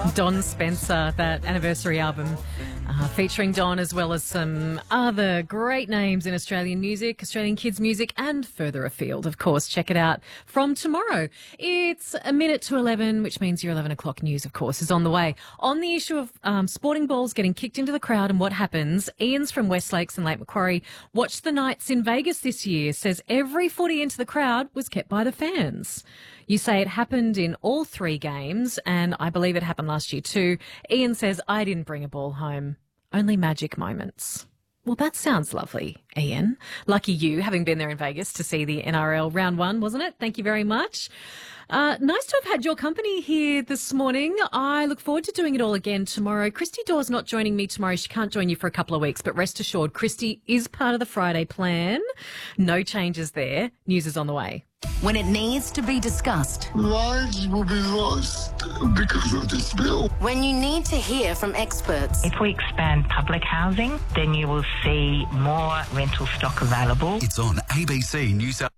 Don Spencer, that anniversary album featuring Don as well as some other great names in Australian music, Australian kids music and further afield, of course. Check it out from tomorrow. It's a minute to 11, which means your 11 o'clock news, of course, is on the way. On the issue of sporting balls getting kicked into the crowd and what happens, Ian's from West Lakes and Lake Macquarie watched the Knights in Vegas this year, says every footy into the crowd was kept by the fans. You say it happened in all three games, and I believe it happened last year too. Ian says, I didn't bring a ball home. Only magic moments. Well, that sounds lovely, Ian. Lucky you, having been there in Vegas to see the NRL round one, wasn't it? Thank you very much. Nice to have had your company here this morning. I look forward to doing it all again tomorrow. Christy Dawes not joining me tomorrow. She can't join you for a couple of weeks, but rest assured, Christy is part of the Friday plan. No changes there. News is on the way. When it needs to be discussed. Lives will be lost because of this bill. When you need to hear from experts. If we expand public housing, then you will see more rental stock available. It's on ABC New South.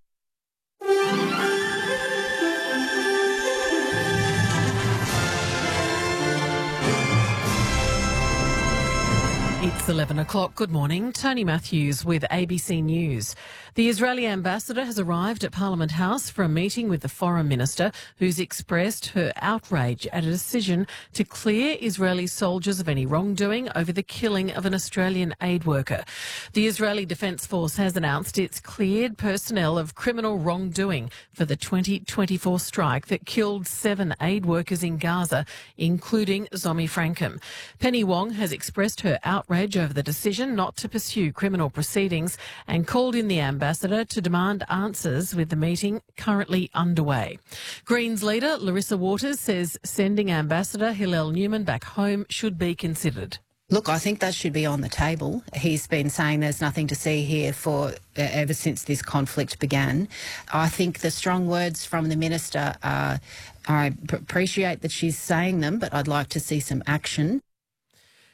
It's 11 o'clock. Good morning. Tony Matthews with ABC News. The Israeli ambassador has arrived at Parliament House for a meeting with the foreign minister, who's expressed her outrage at a decision to clear Israeli soldiers of any wrongdoing over the killing of an Australian aid worker. The Israeli Defence Force has announced it's cleared personnel of criminal wrongdoing for the 2024 strike that killed 7 aid workers in Gaza, including Zomi Frankham. Penny Wong has expressed her outrage over the decision not to pursue criminal proceedings and called in the ambassador to demand answers, with the meeting currently underway. Greens leader Larissa Waters says sending Ambassador Hillel Newman back home should be considered. Look, I think that should be on the table. He's been saying there's nothing to see here for ever since this conflict began. I think the strong words from the minister I appreciate that she's saying them, but I'd like to see some action.